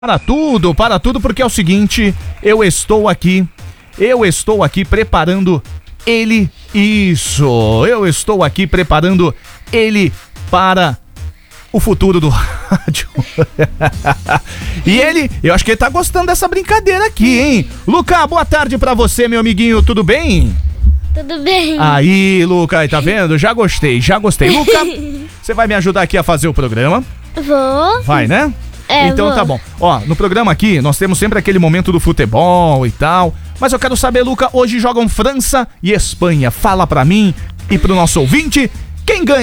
Para tudo, porque é o seguinte, eu estou aqui preparando ele, eu estou aqui preparando ele para o futuro do rádio. E eu acho que ele tá gostando dessa brincadeira aqui, hein? Luca, boa tarde pra você, meu amiguinho, tudo bem? Tudo bem. Aí, Luca, tá vendo? Já gostei. Luca, você vai me ajudar aqui a fazer o programa? Vou. Vai, né? Então vou. tá bom. Ó, no programa aqui, nós temos sempre aquele momento do futebol e tal. Mas eu quero saber, Luca, hoje jogam França e Espanha. Fala pra mim e pro nosso ouvinte, quem ganha?